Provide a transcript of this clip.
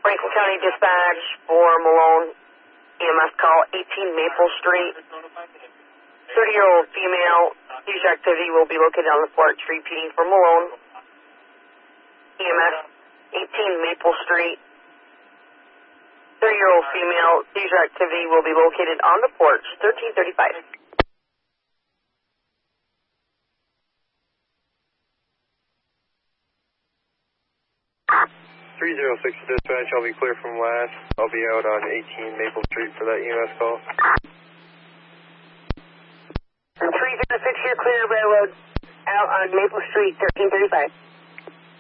Franklin County Dispatch for Malone, EMS call 18 Maple Street. 30-year-old female, seizure activity will be located on the porch. Repeating for Malone, EMS 18 Maple Street. 30-year-old female, seizure activity will be located on the porch. 1335. 306 dispatch, I'll be clear from last. I'll be out on 18 Maple Street for that EMS call. 306, you're clear, railroad, out on Maple Street, 1335.